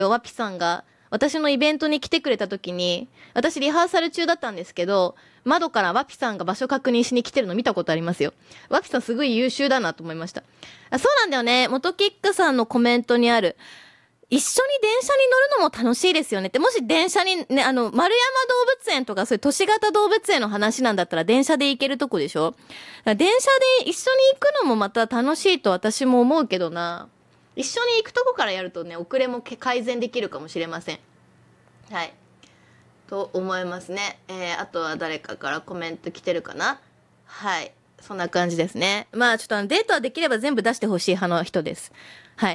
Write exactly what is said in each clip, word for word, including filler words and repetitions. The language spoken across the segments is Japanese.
ワピさんが私のイベントに来てくれた時に、私リハーサル中だったんですけど、窓からワピさんが場所確認しに来てるの見たことありますよ。ワピさんすごい優秀だなと思いました。あ、そうなんだよね。元キックさんのコメントにある、一緒に電車に乗るのも楽しいですよねって。もし電車にね、あの、丸山動物園とかそういう都市型動物園の話なんだったら電車で行けるとこでしょ。だから電車で一緒に行くのもまた楽しいと私も思うけどな。一緒に行くとこからやるとね、遅れも改善できるかもしれません。はい。と思いますね。えー、あとは誰かからコメント来てるかな。はい。そんな感じですね。まあちょっとあのデートはできれば全部出してほしい派の人です。はい。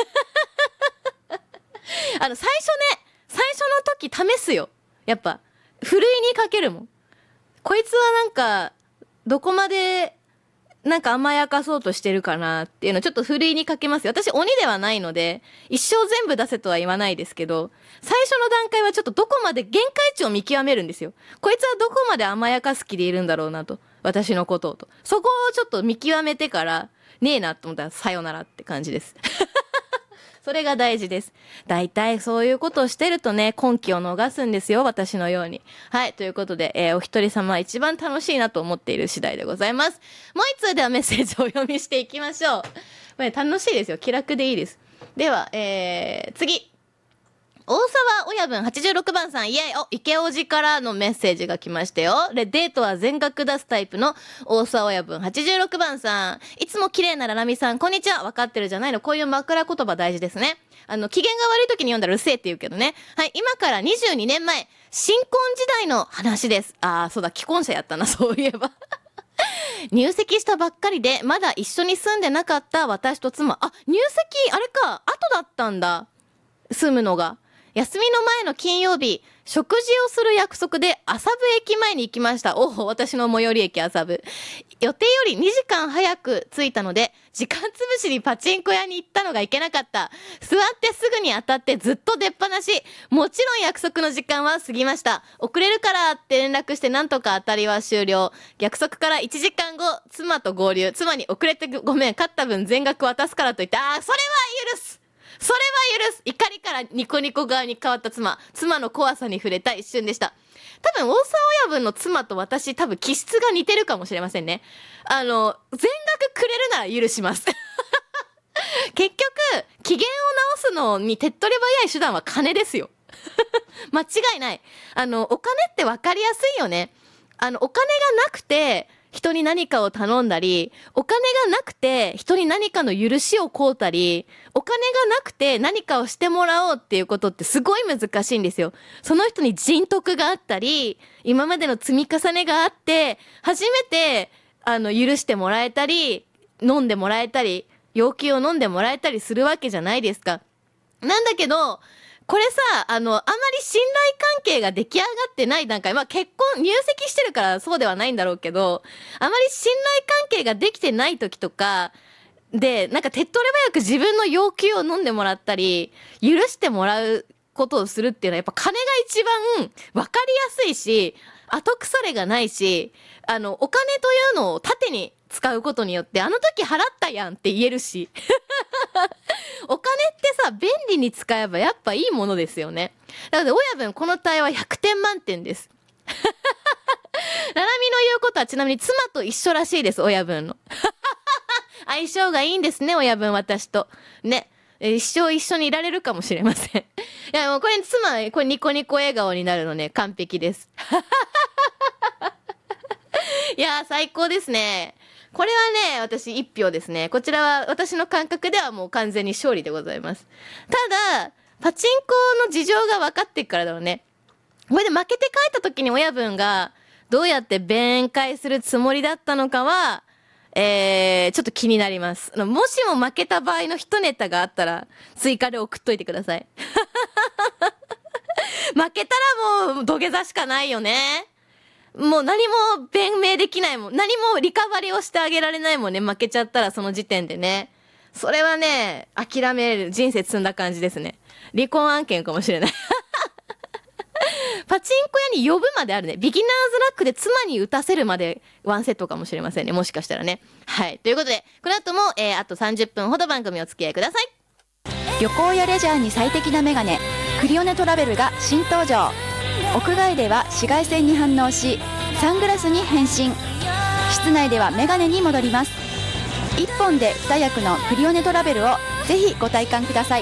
あの、最初ね、最初の時試すよ。やっぱ、ふるいにかけるもん。こいつはなんか、どこまで、なんか甘やかそうとしてるかなっていうのをちょっとふるいにかけますよ。私鬼ではないので、一生全部出せとは言わないですけど、最初の段階はちょっとどこまで限界値を見極めるんですよ。こいつはどこまで甘やかす気でいるんだろうなと。私のことをと。そこをちょっと見極めてから、ねえなと思ったらさよならって感じです。それが大事です。大体そういうことをしてるとね、根気を逃すんですよ、私のように。はい、ということで、えー、お一人様一番楽しいなと思っている次第でございます。もう一通ではメッセージをお読みしていきましょう。これ楽しいですよ、気楽でいいです。では、えー、次。大沢親分はちじゅうろくばんさん、イエイ、お、池王子からのメッセージが来ましたよ。で、デートは全額出すタイプの大沢親分はちじゅうろくばんさん。いつも綺麗なララミさん、こんにちは。わかってるじゃないの。こういう枕言葉大事ですね。あの、機嫌が悪い時に読んだらうっせえって言うけどね。はい、今からにじゅうにねんまえ、新婚時代の話です。あー、そうだ、既婚者やったな、そういえば。入籍したばっかりで、まだ一緒に住んでなかった私と妻。あ、入籍、あれか、後だったんだ。住むのが。休みの前の金曜日、食事をする約束で麻布駅前に行きました。おお、私の最寄り駅麻布。予定よりにじかん早く着いたので、時間つぶしにパチンコ屋に行ったのがいけなかった。座ってすぐに当たってずっと出っ放し。もちろん約束の時間は過ぎました。遅れるからって連絡してなんとか当たりは終了。約束からいちじかんご、妻と合流。妻に遅れてごめん、勝った分全額渡すからと言って、ああ、それは許すそれは許す怒りからニコニコ側に変わった妻。妻の怖さに触れた一瞬でした。多分、大沢親分の妻と私、多分気質が似てるかもしれませんね。あの、全額くれるなら許します。結局、機嫌を直すのに手っ取り早い手段は金ですよ。間違いない。あの、お金って分かりやすいよね。あの、お金がなくて、人に何かを頼んだり、お金がなくて人に何かの許しを請うたり、お金がなくて何かをしてもらおうっていうことってすごい難しいんですよ。その人に人徳があったり、今までの積み重ねがあって、初めて、あの、許してもらえたり、飲んでもらえたり、要求を飲んでもらえたりするわけじゃないですか。なんだけど、これさ、あの、あまり信頼関係が出来上がってない段階、まあ結婚、入籍してるからそうではないんだろうけど、あまり信頼関係ができてない時とか、で、なんか手っ取り早く自分の要求を飲んでもらったり、許してもらうことをするっていうのはやっぱ金が一番わかりやすいし、後腐れがないし、あの、お金というのを縦に使うことによって、あの時払ったやんって言えるし。お金ってさ、便利に使えばやっぱいいものですよね。なので、親分、この対話ひゃくてん満点です。ララミの言うことはちなみに妻と一緒らしいです、親分の。相性がいいんですね、親分、私と。ね。一生一緒にいられるかもしれません。いや、もうこれ妻、これニコニコ笑顔になるのね、完璧です。いやー、最高ですね。これはね、私一票ですね。こちらは私の感覚ではもう完全に勝利でございます。ただ、パチンコの事情が分かってるからだろうね。これで負けて帰った時に親分がどうやって弁解するつもりだったのかは、えー、ちょっと気になります。もしも負けた場合の一ネタがあったら追加で送っといてください。負けたらもう土下座しかないよね。もう何も弁明できないもん。何もリカバリーをしてあげられないもんね。負けちゃったらその時点でね。それはね、諦める人生積んだ感じですね。離婚案件かもしれない。パチンコ屋に呼ぶまであるね。ビギナーズラックで妻に打たせるまでワンセットかもしれませんね。もしかしたらね。はい。ということで、この後も、えー、あとさんじゅっぷんほど番組お付き合いください。 旅行やレジャーに最適なメガネ、クリオネトラベルが新登場。屋外では紫外線に反応し、サングラスに変身。室内ではメガネに戻ります。いっぽんでに役のクリオネトラベルをぜひご体感ください。